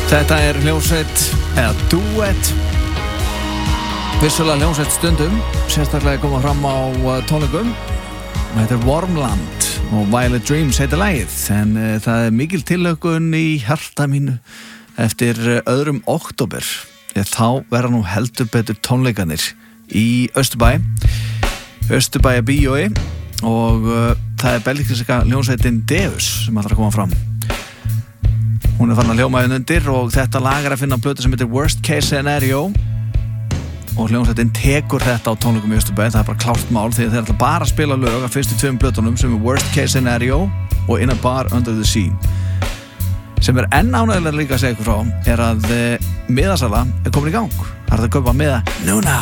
Þetta hljómsveit eða duett, vissulega hljómsveit stundum, sérstaklega koma fram á tónleikum. Þetta Wormland og Violet Dreams heitir lagið, en það mikil tilhlökkun í hjarta mínu eftir 2. október. Þá verða nú heldur betur tónleikarnir í Austurbæja bíói og það belgíska hljómsveitin Deus sem ætlar að koma fram. Hún farin að hljóma undir og þetta lag að finna á plötu sem heitir Worst Case Scenario og hljómsveitin tekur þetta á tónleikum í Austurbæ. Það bara klárt mál því að þeir ætla bara að spila lög af fyrstu 2 plötunum sem Worst Case Scenario og In a Bar Under the Sea. Sem enn ánægjulega líka að segja ykkur frá að miðasala komin í gang. Það að kaupa miða núna.